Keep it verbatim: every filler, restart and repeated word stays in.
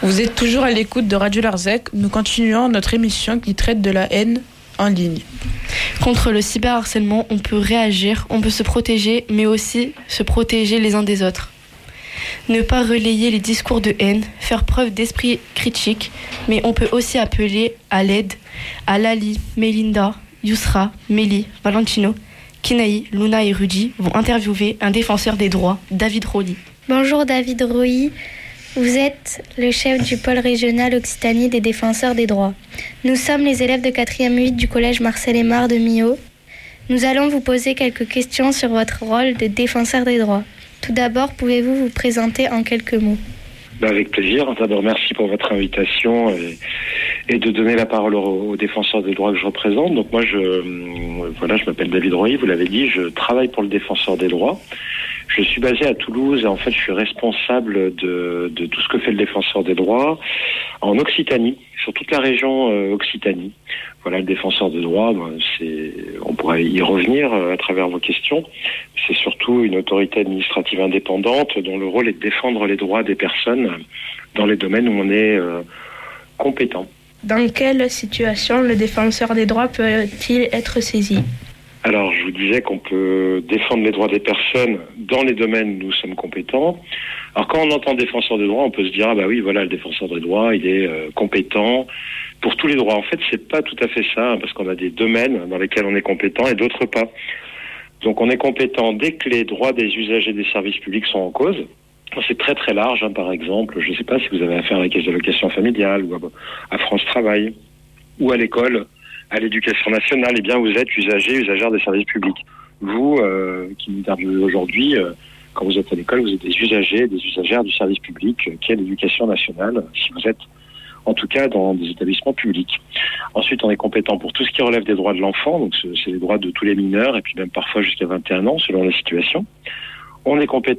Vous êtes toujours à l'écoute de Radio Larzac. Nous continuons notre émission qui traite de la haine en ligne. Contre le cyberharcèlement, on peut réagir, on peut se protéger, mais aussi se protéger les uns des autres. Ne pas relayer les discours de haine, faire preuve d'esprit critique, mais on peut aussi appeler à l'aide à Lali, Melinda, Yousra, Mélie, Valentino, Kinaï, Luna et Rudy vont interviewer un défenseur des droits, David Roly. Bonjour David Roly. Vous êtes le chef du pôle régional Occitanie des défenseurs des droits. Nous sommes les élèves de quatrième huit du collège Marcel Aymar de Milhaud. Nous allons vous poser quelques questions sur votre rôle de défenseur des droits. Tout d'abord, pouvez-vous vous présenter en quelques mots ? Avec plaisir. D'abord, merci pour votre invitation et, et de donner la parole aux, aux défenseurs des droits que je représente. Donc moi, je, voilà, je m'appelle David Roy, vous l'avez dit, je travaille pour le défenseur des droits. Je suis basé à Toulouse et en fait, je suis responsable de, de tout ce que fait le défenseur des droits en Occitanie, sur toute la région euh, Occitanie. Voilà, le défenseur des droits, ben, c'est, on pourrait y revenir euh, à travers vos questions. C'est surtout une autorité administrative indépendante dont le rôle est de défendre les droits des personnes dans les domaines où on est euh, compétent. Dans quelle situation le défenseur des droits peut-il être saisi ? Alors, je vous disais qu'on peut défendre les droits des personnes dans les domaines où nous sommes compétents. Alors, quand on entend défenseur des droits, on peut se dire, ah bah oui, voilà, le défenseur des droits, il est euh, compétent pour tous les droits. En fait, c'est pas tout à fait ça, hein, parce qu'on a des domaines dans lesquels on est compétent et d'autres pas. Donc, on est compétent dès que les droits des usagers des services publics sont en cause. C'est très très large, hein, par exemple, je ne sais pas si vous avez affaire à la caisse d'allocation familiale ou à, à France Travail ou à l'école, à l'éducation nationale, eh bien vous êtes usager, usagère des services publics. Vous, euh, qui m'interviewez aujourd'hui, euh, quand vous êtes à l'école, vous êtes des usagers, des usagères du service public, euh, qui est l'éducation nationale, si vous êtes en tout cas dans des établissements publics. Ensuite, on est compétent pour tout ce qui relève des droits de l'enfant, donc c'est les droits de tous les mineurs, et puis même parfois jusqu'à vingt et un ans, selon la situation. On est compétent